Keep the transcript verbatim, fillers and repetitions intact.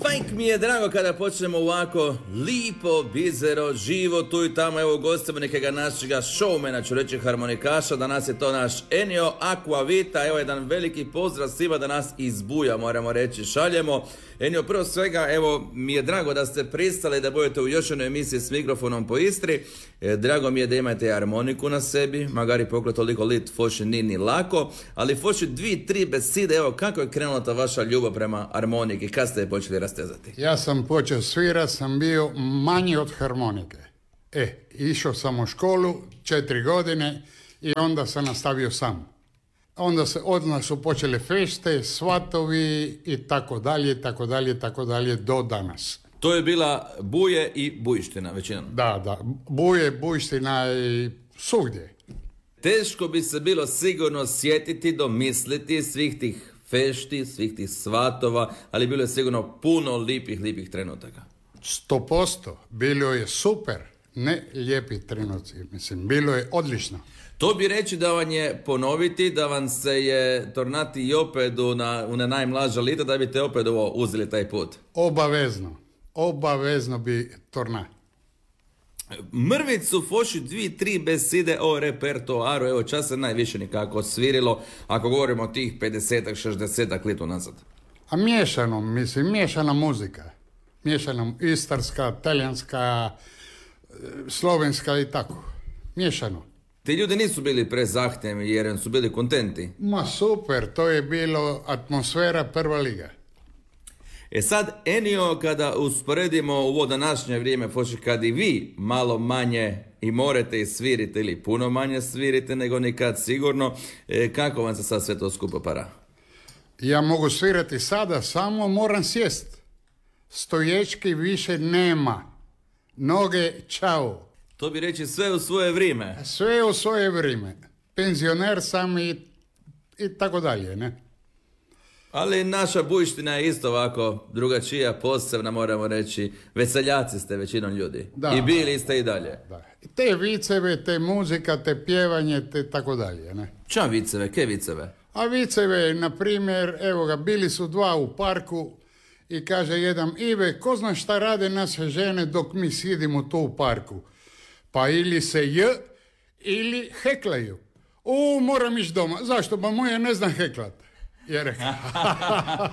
Uvijek mi je drago kada počnemo ovako lipo, bizero, živo, tu i tamo, evo gostimo nekega našega showmana, ću reći harmonikaša, danas je to naš Ennio Acquavita, evo jedan veliki pozdrav svima da nas izbuja, moramo reći, šaljemo. Ennio, prvo svega, evo, mi je drago da ste pristali da budete u još jednoj emisiji s mikrofonom po Istri, e, drago mi je da imate harmoniku na sebi, magari pokle toliko lit, foši ni ni lako, ali foši dvi, tri beside, evo, kako je krenula ta vaša ljubav prema harmoniki, kad ste je počeli rastezati? Ja sam počeo svirat, sam bio manji od harmonike. E, išao sam u školu četiri godine i onda sam nastavio sam. Onda se odmah su počele feste, svatovi i tako dalje, tako dalje, tako dalje do danas. To je bila Buje i Bujština većinom. Da, da, Buje, Bujština i svugdje. Teško bi se bilo sigurno sjetiti, domisliti svih tih fešti, svih tih svatova, ali bilo je sigurno puno lipih, lipih trenutaka. Sto posto. Bilo je super, ne lijepi trenuci. Mislim, bilo je odlično. To bi reći da vam je ponoviti, da vam se je tornati i opet u na, u na najmlaža lita, da biste opet ovo uzeli taj put. Obavezno. Obavezno bi torna. Mrvicu foši dvi, tri beside o repertoaru, evo čas se najviše nikako svirilo, ako govorimo o tih pedesetak, šezdesetak litu nazad. A miješano, mislim, miješana muzika. Miješana istarska, talijanska, slovenska i tako. Miješano. Ti ljudi nisu bili prezahtjevni jer su bili kontenti. Ma super, to je bilo atmosfera prva liga. E sad, Ennio, kada usporedimo u ovo današnje vrijeme, foši kad i vi malo manje i morate i svirite ili puno manje svirite nego nikad sigurno, e, kako vam se sad sve to skupo para? Ja mogu svirati sada, samo moram sjest. Stoječki više nema. Noge, čao. To bi reći sve u svoje vrijeme. Sve u svoje vrijeme. Penzioner sam i, i tako dalje, ne? Ali naša Bujština je isto ovako drugačija, posebna, moramo reći. Veseljaci ste većinom ljudi. Da, I bili ste i dalje. Da. Te viceve, te muzika, te pjevanje, te tako dalje, ne? Ča viceve, ke viceve? A viceve, na primjer, evo ga, bili su dva u parku i kaže jedan, Ive, ko zna šta rade naše žene dok mi sidimo tu u parku? Pa ili se j, ili heklaju. U, moram ići doma. Zašto? Pa moja ne znam heklat. Je rekao.